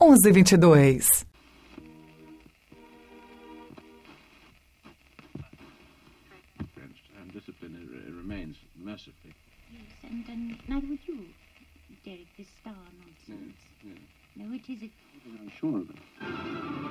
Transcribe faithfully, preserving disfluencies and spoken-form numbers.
onze e vinte e dois. And discipline uh, remains mercifully. Yes, and, and neither would you, Derek, this star nonsense. Yes, yes. No, it is a... I'm sure of it.